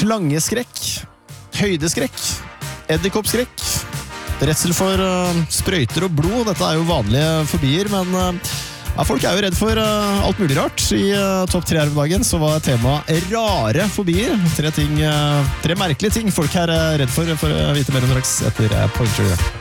slangeskrekk, høydeskrekk, edderkoppskrekk, redsel for sprøyter og blod. Dette jo vanlige fobier, men folk jo redd for alt mulig rart. I topp 3 her om dagen så var temaet rare fobier. 3 merkelige ting folk redd for å vite mer om straks etter Pointer.